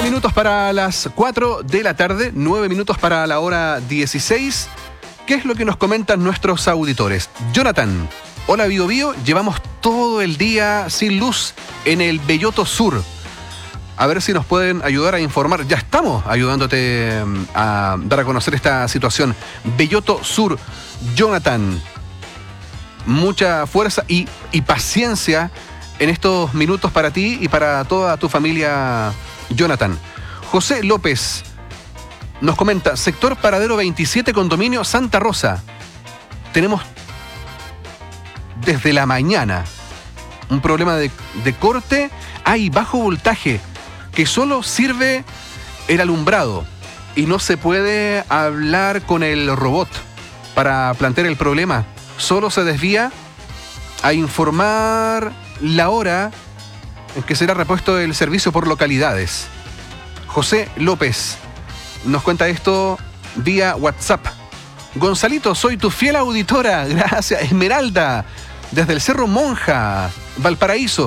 minutos para las 4 de la tarde, 9 minutos para la hora 16. ¿Qué es lo que nos comentan nuestros auditores? Jonathan, hola Bio Bio, llevamos todo el día sin luz en el Belloto Sur. A ver si nos pueden ayudar a informar. Ya estamos ayudándote a dar a conocer esta situación. Belloto Sur, Jonathan, mucha fuerza y paciencia en estos minutos para ti y para toda tu familia, Jonathan. José López nos comenta, sector Paradero 27, condominio Santa Rosa. Tenemos desde la mañana un problema de corte. Hay bajo voltaje que solo sirve el alumbrado y no se puede hablar con el robot para plantear el problema. Solo se desvía a informar la hora en que será repuesto el servicio por localidades. José López nos cuenta esto vía WhatsApp. Gonzalito, soy tu fiel auditora. Gracias. Esmeralda, desde el Cerro Monja, Valparaíso.